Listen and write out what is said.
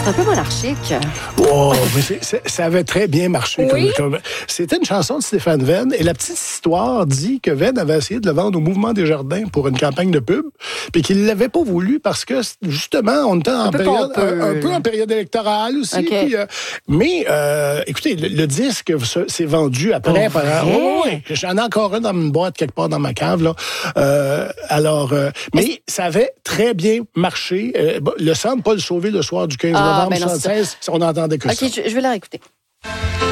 c'est un peu monarchique. Oh, mais ça avait très bien marché. Oui. C'était une chanson de Stéphane Venn. Et la petite histoire dit que Venn avait essayé de le vendre au Mouvement des Jardins pour une campagne de pub, puis qu'il ne l'avait pas voulu parce que, justement, on était un peu en période électorale aussi. Okay. Puis, mais, écoutez, le disque s'est vendu après. Oui, j'en ai encore un dans une boîte quelque part dans ma cave. Là. Mais ça avait très bien marché. Le Centre Paul Sauvé le soir du 15 novembre 1976, on n'entendait que ça. OK, je vais la réécouter.